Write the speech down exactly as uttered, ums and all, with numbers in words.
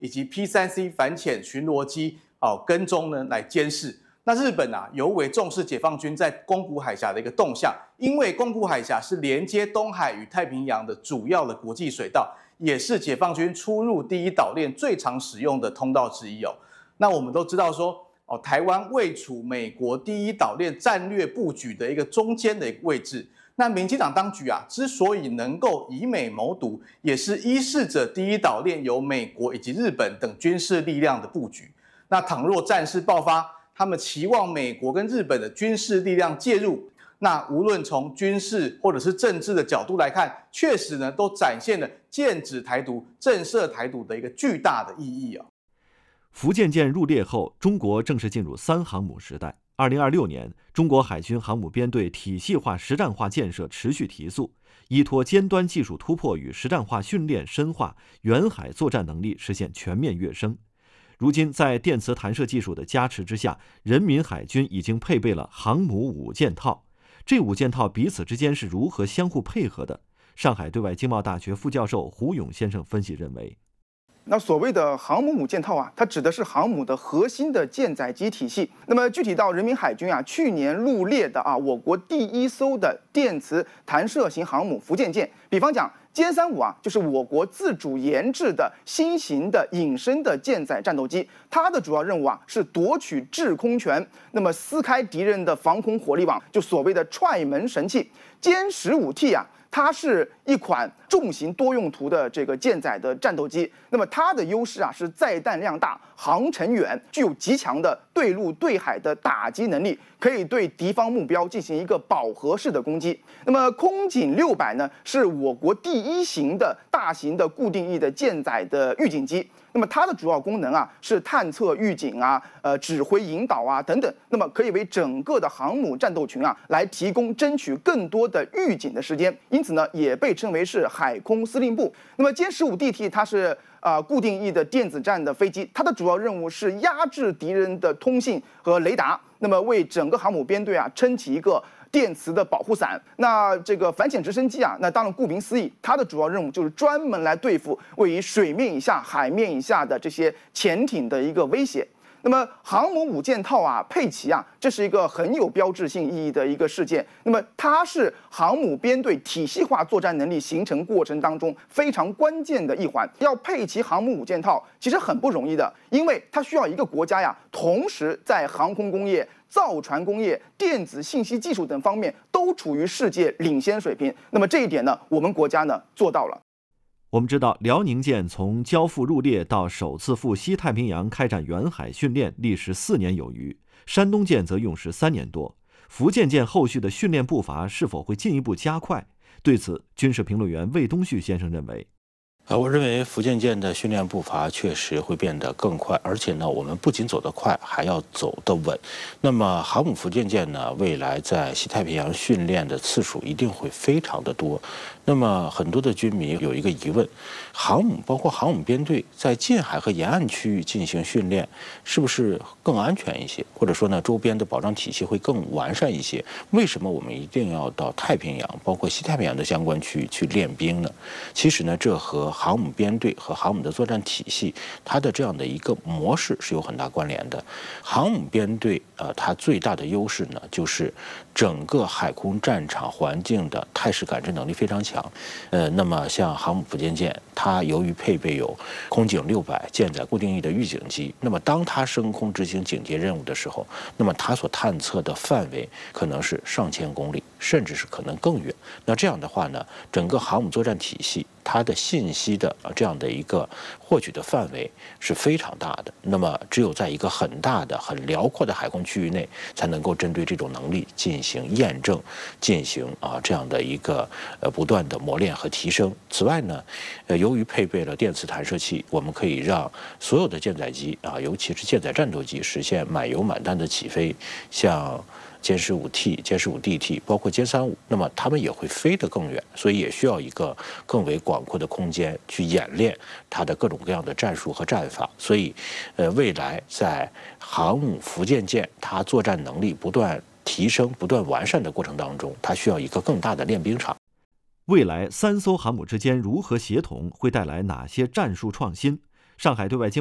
以及 P 三 C 反潜巡逻机哦跟踪呢来监视。那日本啊尤为重视解放军在宫古海峡的一个动向，因为宫古海峡是连接东海与太平洋的主要的国际水道，也是解放军出入第一岛链最常使用的通道之一哦。那我们都知道说，哦，台湾位处美国第一岛链战略布局的一个中间的一个位置。那民进党当局啊，之所以能够以美谋独，也是依恃着第一岛链由美国以及日本等军事力量的布局。那倘若战事爆发，他们期望美国跟日本的军事力量介入。那无论从军事或者是政治的角度来看，确实呢都展现了剑指台独、震慑台独的一个巨大的意义啊。 福建舰入列后，中国正式进入三航母时代。二零二六年，中国海军航母编队体系化、实战化建设持续提速，依托尖端技术突破与实战化训练深化，远海作战能力实现全面跃升。如今，在电磁弹射技术的加持之下，人民海军已经配备了航母五件套。这五件套彼此之间是如何相互配合的？上海对外经贸大学副教授胡勇先生分析认为， 那所谓的航母五件套啊，它指的是航母的核心的舰载机体系。那么具体到人民海军啊，去年入列的啊，我国第一艘的电磁弹射型航母福建舰，比方讲歼三五啊，就是我国自主研制的新型的隐身的舰载战斗机，它的主要任务啊是夺取制空权，那么撕开敌人的防空火力网，就所谓的踹门神器。歼十五 T 啊，它是一款重型多用途的这个舰载的战斗机，那么它的优势啊是载弹量大、航程远，具有极强的对陆对海的打击能力，可以对敌方目标进行一个饱和式的攻击。那么空警六百呢，是我国第一型的大型的固定翼的舰载的预警机。那么它的主要功能啊是探测预警啊、呃指挥引导啊等等，那么可以为整个的航母战斗群啊来提供争取更多的预警的时间，因此呢也被称为是海空司令部。那么歼十五 D T 它是啊、呃、固定翼的电子战的飞机，它的主要任务是压制敌人的通信和雷达，那么为整个航母编队啊撑起一个电磁的保护伞。那这个反潜直升机啊，那当然顾名思义，它的主要任务就是专门来对付位于水面以下、海面以下的这些潜艇的一个威胁。那么航母五件套啊，配齐啊，这是一个很有标志性意义的一个事件。那么它是航母编队体系化作战能力形成过程当中非常关键的一环。要配齐航母五件套，其实很不容易的，因为它需要一个国家呀，同时在航空工业、造船工业、电子信息技术等方面都处于世界领先水平。那么这一点呢，我们国家呢做到了。 我们知道，辽宁舰从交付入列到首次赴西太平洋开展远海训练，历时四年有余；山东舰则用时三年多。福建舰后续的训练步伐是否会进一步加快？对此，军事评论员魏东旭先生认为， 呃，我认为福建舰的训练步伐确实会变得更快，而且呢，我们不仅走得快，还要走得稳。那么，航母福建舰呢，未来在西太平洋训练的次数一定会非常的多。那么，很多的军迷有一个疑问：航母包括航母编队在近海和沿岸区域进行训练，是不是更安全一些？或者说呢，周边的保障体系会更完善一些？为什么我们一定要到太平洋，包括西太平洋的相关区域去练兵呢？其实呢，这和航母编队和航母的作战体系，它的这样的一个模式是有很大关联的。航母编队，呃，它最大的优势呢，就是整个海空战场环境的态势感知能力非常强。呃，那么像航母福建舰，它由于配备有空警六百舰载固定翼的预警机，那么当它升空执行警戒任务的时候，那么它所探测的范围可能是上千公里，甚至是可能更远。那这样的话呢，整个航母作战体系它的信息的这样的一个获取的范围是非常大的。那么只有在一个很大的、很辽阔的海空区域内，才能够针对这种能力进行验证，进行啊这样的一个呃不断的磨练和提升。此外呢，呃，由于配备了电磁弹射器，我们可以让所有的舰载机啊，尤其是舰载战斗机实现满油满弹的起飞，像歼十五 T、歼十五 D T， 包括歼三五，那么它们也会飞得更远，所以也需要一个更为广阔的空间去演练它的各种各样的战术和战法。所以，呃，未来在航母福建舰它作战能力不断提升、不断完善的过程当中，它需要一个更大的练兵场。 未来三艘航母之间如何协同，会带来哪些战术创新？ 上海对外经